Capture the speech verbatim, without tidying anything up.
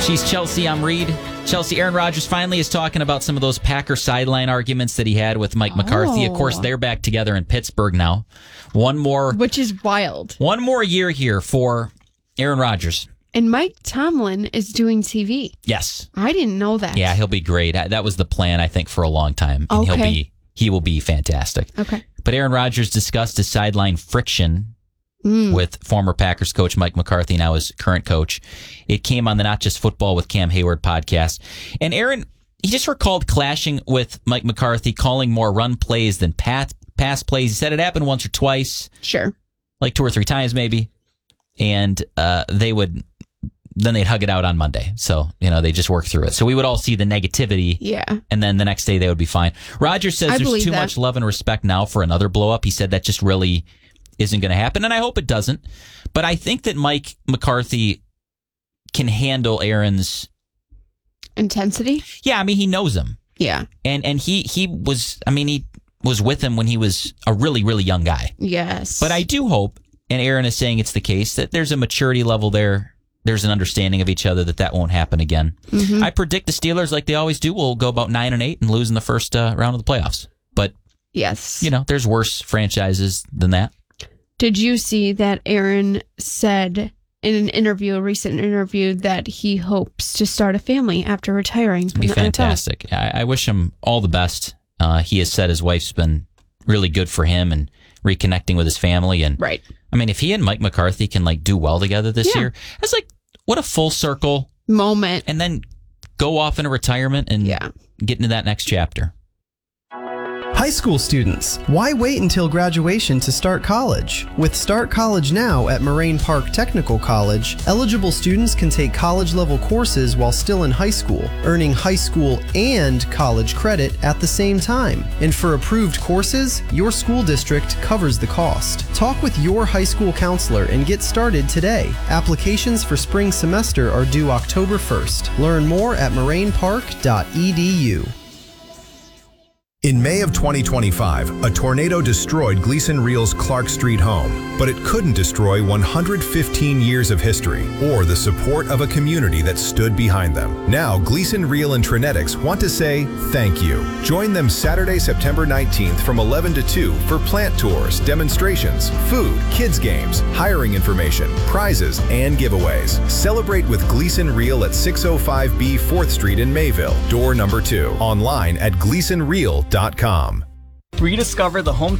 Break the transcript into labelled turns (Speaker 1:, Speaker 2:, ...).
Speaker 1: She's Chelsea, I'm Reed. Chelsea, Aaron Rodgers finally is talking about some of those Packer sideline arguments that he had with Mike McCarthy.
Speaker 2: Oh.
Speaker 1: Of course, they're back together in Pittsburgh now. One more,
Speaker 2: Which is wild.
Speaker 1: one more year here for Aaron Rodgers.
Speaker 2: And Mike Tomlin is doing T V.
Speaker 1: Yes.
Speaker 2: I didn't know that.
Speaker 1: Yeah, he'll be great. That was the plan, I think, for a long time. And
Speaker 2: Okay.
Speaker 1: he'll be he will be fantastic.
Speaker 2: Okay.
Speaker 1: But Aaron Rodgers discussed his sideline friction
Speaker 2: Mm.
Speaker 1: with former Packers coach Mike McCarthy, now his current coach. It came on the Not Just Football with Cam Hayward podcast. And Aaron, he just recalled clashing with Mike McCarthy, calling more run plays than pass, pass plays. He said it happened once or twice.
Speaker 2: Sure.
Speaker 1: Like two or three times maybe. And uh, they would, then they'd hug it out on Monday. So, you know, they just work through it. So we would all see the negativity.
Speaker 2: Yeah.
Speaker 1: And then the next day they would be fine. Rodgers says
Speaker 2: I
Speaker 1: there's
Speaker 2: believe
Speaker 1: too
Speaker 2: that.
Speaker 1: much love and respect now for another blow up. He said that just really isn't going to happen. And I hope it doesn't. But I think that Mike McCarthy can handle Aaron's
Speaker 2: Intensity?
Speaker 1: Yeah, I mean, he knows him.
Speaker 2: Yeah.
Speaker 1: And and he he was I mean, he was with him when he was a really, really young guy.
Speaker 2: Yes.
Speaker 1: But I do hope, and Aaron is saying it's the case, that there's a maturity level there. There's an understanding of each other that that won't happen again.
Speaker 2: Mm-hmm.
Speaker 1: I predict the Steelers, like they always do, will go about nine and eight and lose in the first uh, round of the playoffs. But
Speaker 2: yes,
Speaker 1: you know, there's worse franchises than that.
Speaker 2: Did you see that Aaron said in an interview, a recent interview, that he hopes to start a family after retiring from
Speaker 1: Be
Speaker 2: the N F L?
Speaker 1: fantastic. I, I wish him all the best. Uh, he has said his wife's been really good for him and reconnecting with his family. And
Speaker 2: right.
Speaker 1: I mean, if he and Mike McCarthy can like do well together this
Speaker 2: Yeah.
Speaker 1: year, that's like what a full circle
Speaker 2: moment.
Speaker 1: And then go off into retirement and
Speaker 2: yeah.
Speaker 1: get into that next chapter.
Speaker 3: High school students, why wait until graduation to start college? With Start College Now at Moraine Park Technical College, eligible students can take college-level courses while still in high school, earning high school and college credit at the same time. And for approved courses, your school district covers the cost. Talk with your high school counselor and get started today. Applications for spring semester are due October first. Learn more at moraine park dot e d u.
Speaker 4: In May of twenty twenty-five, a tornado destroyed Gleason Reel's Clark Street home, but it couldn't destroy one hundred fifteen years of history or the support of a community that stood behind them. Now, Gleason Reel and Trinetics want to say thank you. Join them Saturday, September nineteenth from eleven to two for plant tours, demonstrations, food, kids games, hiring information, prizes, and giveaways. Celebrate with Gleason Reel at six oh five B fourth Street in Mayville, door number two. Online at gleason reel dot com.
Speaker 5: Rediscover the home